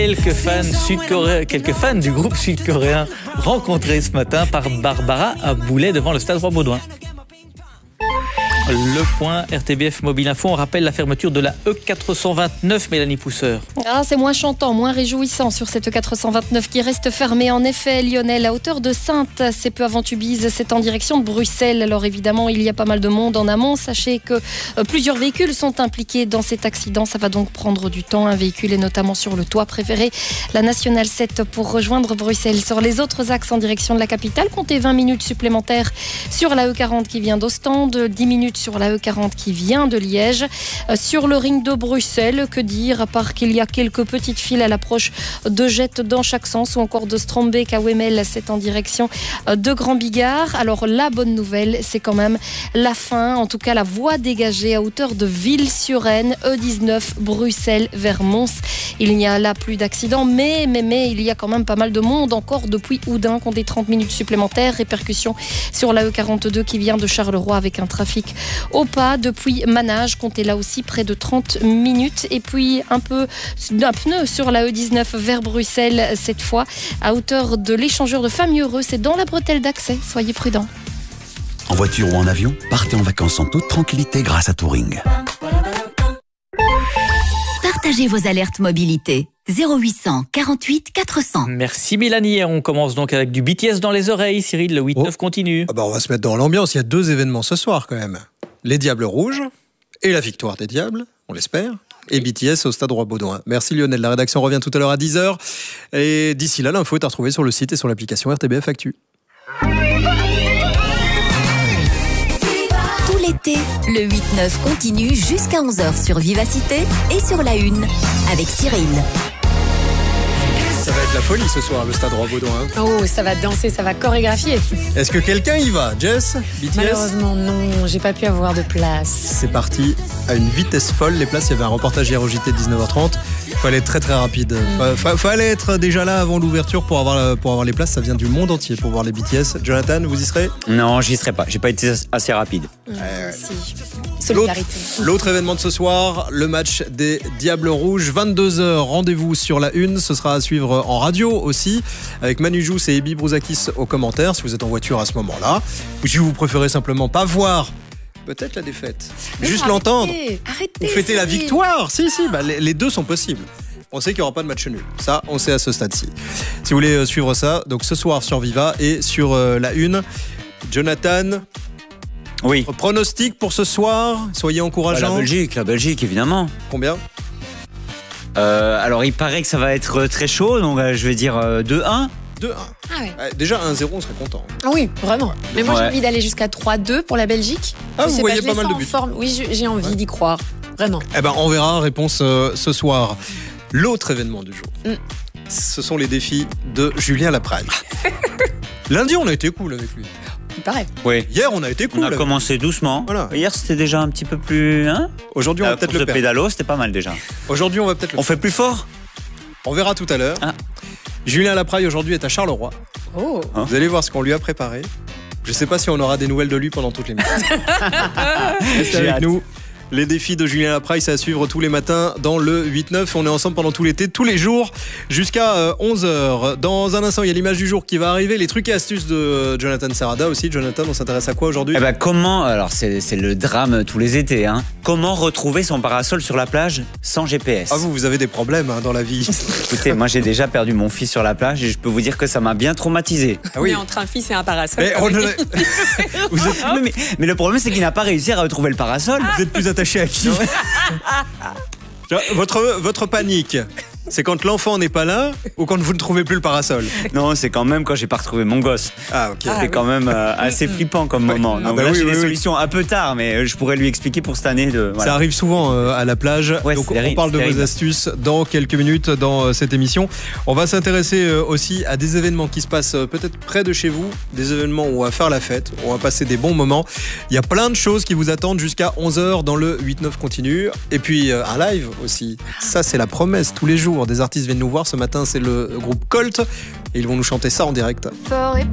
quelques fans du groupe sud-coréen rencontrés ce matin par Barbara Boulet devant le stade Roi-Baudouin. Le point RTBF Mobile Info, on rappelle la fermeture de la E429, Mélanie Pousseur. C'est moins chantant, moins réjouissant sur cette E429 qui reste fermée. En effet, Lionel, à hauteur de Saintes, c'est peu avant Tubize, c'est en direction de Bruxelles. Alors évidemment, il y a pas mal de monde en amont. Sachez que plusieurs véhicules sont impliqués dans cet accident. Ça va donc prendre du temps. Un véhicule est notamment sur le toit préféré, la Nationale 7, pour rejoindre Bruxelles. Sur les autres axes en direction de la capitale, comptez 20 minutes supplémentaires sur la E40 qui vient d'Ostende, 10 minutes sur la E40 qui vient de Liège. Sur le ring de Bruxelles, que dire, à part qu'il y a quelques petites files à l'approche de Jette dans chaque sens, ou encore de Strombeek à Wemmel, c'est en direction de Grand Bigard. Alors la bonne nouvelle, c'est quand même la fin, en tout cas la voie dégagée à hauteur de Ville-sur-Aisne, E19 Bruxelles vers Mons. Il n'y a là plus d'accidents, mais il y a quand même pas mal de monde encore depuis Oudin, comptez 30 minutes supplémentaires. Répercussion sur la E42 qui vient de Charleroi avec un trafic au pas. Depuis Manage, comptez là aussi près de 30 minutes. Et puis un pneu sur la E19 vers Bruxelles, cette fois à hauteur de l'échangeur de Famille-Heureux. C'est dans la bretelle d'accès, soyez prudents. En voiture ou en avion, partez en vacances en toute tranquillité grâce à Touring. Partagez vos alertes mobilité. 0800 48 400. Merci Mélanie. On commence donc avec du BTS dans les oreilles. Cyril, le 8-9 continue. On va se mettre dans l'ambiance. Il y a 2 événements ce soir quand même. Les Diables Rouges et la victoire des Diables, on l'espère. Et BTS au stade Roi-Baudouin. Merci Lionel. La rédaction revient tout à l'heure à 10h. Et d'ici là, l'info est à retrouver sur le site et sur l'application RTBF Actu. Tout l'été, le 8-9 continue jusqu'à 11h sur Vivacité et sur la Une avec Cyril. Ça va être la folie ce soir, le stade Roi-Baudouin. Oh, ça va danser, ça va chorégraphier. Est-ce que quelqu'un y va, Jess? BTS? Malheureusement, non, j'ai pas pu avoir de place. C'est parti à une vitesse folle. Les places, il y avait un reportage hier au JT de 19h30. Il fallait être très très rapide. Fallait être déjà là avant l'ouverture pour avoir les places. Ça vient du monde entier pour voir les BTS. Jonathan, vous y serez? Non, j'y serai pas. J'ai pas été assez rapide. Si. Solidarité. L'autre événement de ce soir, le match des Diables Rouges. 22h, rendez-vous sur la Une. Ce sera à suivre en radio aussi, avec Manu Jousse et Ebi Brouzakis aux commentaires, si vous êtes en voiture à ce moment-là. Ou si vous préférez simplement pas voir peut-être la défaite, juste l'entendre. Ou fêter la victoire. Si, les deux sont possibles. On sait qu'il n'y aura pas de match nul. Ça, on sait à ce stade-ci. Si vous voulez suivre ça, donc ce soir sur Viva et sur la Une. Jonathan, oui. Pronostic pour ce soir, soyez encourageants. La Belgique, évidemment. Combien? Alors, il paraît que ça va être très chaud, donc je vais dire 2-1. 2-1. Ah ouais. Déjà 1-0, on serait content. Ah oui, vraiment. Mais moi, j'ai envie d'aller jusqu'à 3-2 pour la Belgique. Vous voyez pas mal de buts. Oui, j'ai envie d'y croire. Vraiment. On verra, réponse ce soir. L'autre événement du jour, ce sont les défis de Julien Lapraille. Lundi, on a été cool avec lui. Il paraît. Oui. Hier, on a été cool. On a commencé doucement. Voilà. Hier, c'était déjà un petit peu plus... Aujourd'hui, on va peut-être le perdre. Pédalo, c'était pas mal déjà. Aujourd'hui, on va peut-être le On fait plus fort? On verra tout à l'heure. Julien Lapraille, aujourd'hui, est à Charleroi. Oh. Vous allez voir ce qu'on lui a préparé. Je ne sais pas si on aura des nouvelles de lui pendant toute l'émission. Restez avec nous. Les défis de Julien Lapraille, c'est à suivre tous les matins dans le 8-9. On est ensemble pendant tout l'été, tous les jours, jusqu'à 11h. Dans un instant, il y a l'image du jour qui va arriver. Les trucs et astuces de Jonathan Serrada aussi. Jonathan, on s'intéresse à quoi aujourd'hui? Comment, alors c'est le drame tous les étés, comment retrouver son parasol sur la plage sans GPS? Vous avez des problèmes dans la vie. Écoutez, moi j'ai déjà perdu mon fils sur la plage et je peux vous dire que ça m'a bien traumatisé. Oui. Mais entre un fils et un parasol. Mais le problème, c'est qu'il n'a pas réussi à retrouver le parasol. Vous êtes plus attaché à qui? Votre panique, c'est quand l'enfant n'est pas là ou quand vous ne trouvez plus le parasol? Non, c'est quand même quand j'ai pas retrouvé mon gosse. C'est quand même assez flippant comme moment. Donc là, j'ai des solutions un peu tard, mais je pourrais lui expliquer pour cette année. Ça arrive souvent à la plage. Ouais, donc on parle de vos astuces dans quelques minutes dans cette émission. On va s'intéresser aussi à des événements qui se passent peut-être près de chez vous, des événements où on va faire la fête, où on va passer des bons moments. Il y a plein de choses qui vous attendent jusqu'à 11h dans le 8-9 continue. Et puis un live aussi. Ça, c'est la promesse tous les jours. Des artistes viennent nous voir. Ce matin, c'est le groupe Colt et ils vont nous chanter ça en direct.